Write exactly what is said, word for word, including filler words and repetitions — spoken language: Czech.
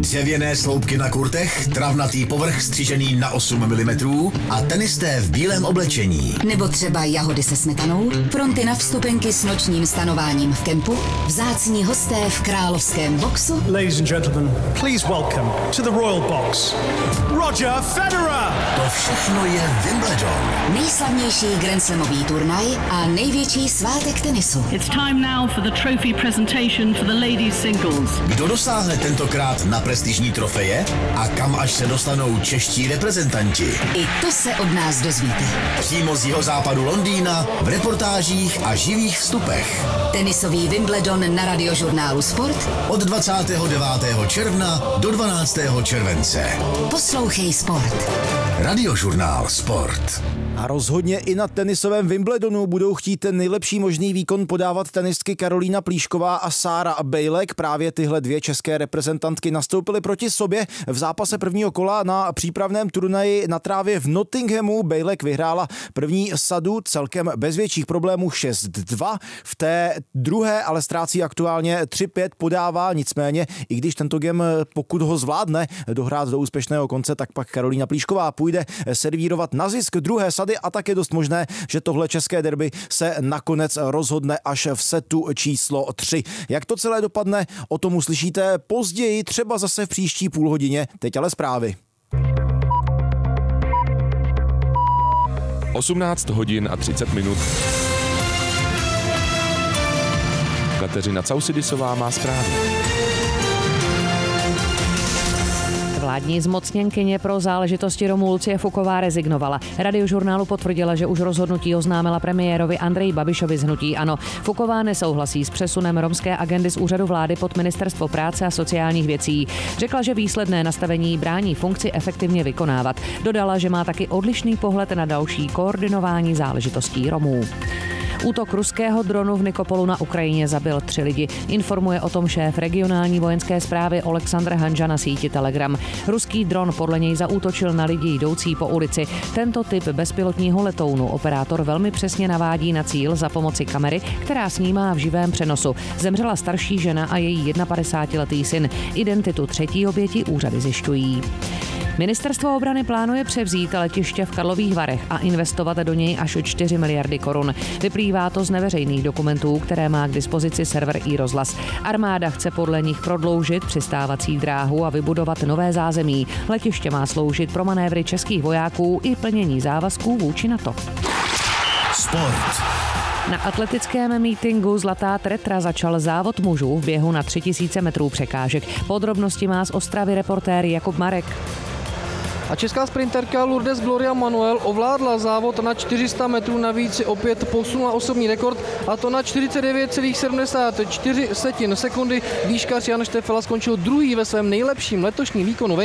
Dřevěné sloupky na kurtech, travnatý povrch střižený na osm milimetrů a tenisté v bílém oblečení. Nebo třeba jahody se smetanou, fronty na vstupenky s nočním stanováním v kempu, vzácní hosté v královském boxu. Ladies and gentlemen, please welcome to the Royal Box, Roger Federer! To všechno je Wimbledon. Nejslavnější grandslamový turnaj a největší svátek tenisu. It's time now for the trophy presentation for the ladies singles. Kdo dosáhne tentokrát na prestižní trofeje a kam až se dostanou čeští reprezentanti? I to se od nás dozvíte. Přímo z jihozápadu Londýna, v reportážích a živých vstupech. Tenisový Wimbledon na Radiožurnálu Sport od dvacátého devátého června do dvanáctého července. Poslouchej Sport. Radiožurnál Sport. A rozhodně i na tenisovém Wimbledonu budou chtít ten nejlepší možný výkon podávat tenistky Karolína Plíšková a Sára Bejlek. Právě tyhle dvě české reprezentantky nastoupily proti sobě v zápase prvního kola na přípravném turnaji na trávě v Nottinghamu. Bejlek vyhrála první sadu celkem bez větších problémů šest dva. V té druhé ale ztrácí aktuálně tři pět, podává, nicméně i když tento game, pokud ho zvládne dohrát do úspěšného konce, tak pak Karolína Plíšková půjde servírovat na zisk druhé sady a tak je dost možné, že tohle české derby se nakonec rozhodne až v setu číslo tři. Jak to celé dopadne, o tom uslyšíte později, třeba zase v příští půl hodině. Teď ale zprávy. osmnáct hodin a třicet minut. Kateřina Causidisová má zprávy. Vládní zmocněnkyně pro záležitosti Romů Lucie Fuková rezignovala. Radiožurnálu potvrdila, že už rozhodnutí oznámila premiérovi Andreji Babišovi z hnutí ANO. Fuková nesouhlasí s přesunem romské agendy z úřadu vlády pod Ministerstvo práce a sociálních věcí. Řekla, že výsledné nastavení brání funkci efektivně vykonávat. Dodala, že má taky odlišný pohled na další koordinování záležitostí Romů. Útok ruského dronu v Nikopolu na Ukrajině zabil tři lidi. Informuje o tom šéf regionální vojenské správy Oleksandr Hanža na síti Telegram. Ruský dron podle něj zaútočil na lidi jdoucí po ulici. Tento typ bezpilotního letounu operátor velmi přesně navádí na cíl za pomoci kamery, která snímá v živém přenosu. Zemřela starší žena a její padesátiletý syn. Identitu třetí oběti úřady zjišťují. Ministerstvo obrany plánuje převzít letiště v Karlových Varech a investovat do něj až o čtyři miliardy korun. Vyplývá to z neveřejných dokumentů, které má k dispozici server iRozhlas. Armáda chce podle nich prodloužit přistávací dráhu a vybudovat nové zázemí. Letiště má sloužit pro manévry českých vojáků i plnění závazků vůči NATO. Sport. Na atletickém mítinku Zlatá Tretra začal závod mužů v běhu na tři tisíce metrů překážek. Podrobnosti má z Ostravy reportér Jakub Marek. A česká sprinterka Lourdes Gloria Manuel ovládla závod na čtyři sta metrů, navíc si opět posunula osobní rekord, a to na čtyřicet devět celá sedmdesát čtyři sekundy. Výškař Jan Štefela skončil druhý ve svém nejlepším letošním výkonu.